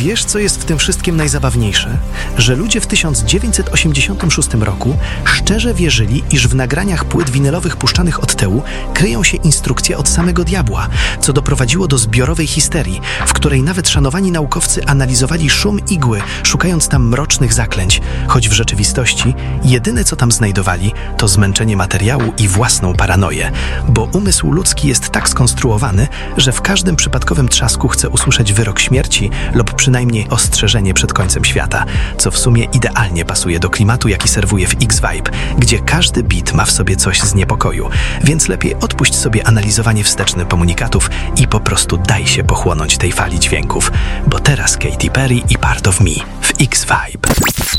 wiesz, co jest w tym wszystkim najzabawniejsze? Że ludzie w 1986 roku szczerze wierzyli, iż w nagraniach płyt winylowych puszczanych od tyłu kryją się instrukcje od samego diabła, co doprowadziło do zbiorowej histerii, w której nawet szanowani naukowcy analizowali szum igły, szukając tam mrocznych zaklęć, choć w rzeczywistości jedyne, co tam znajdowali, to zmęczenie materiału i własną paranoję, bo umysł ludzki jest tak skonstruowany, że w każdym przypadkowym trzasku chce usłyszeć wyrok śmierci lub przynajmniej ostrzeżenie przed końcem świata, co w sumie idealnie pasuje do klimatu, jaki serwuje w X-Vibe, gdzie każdy beat ma w sobie coś z niepokoju, więc lepiej odpuść sobie analizowanie wsteczne komunikatów i po prostu daj się pochłonąć tej fali dźwięków, bo teraz Katy Perry i Part of Me w X-Vibe.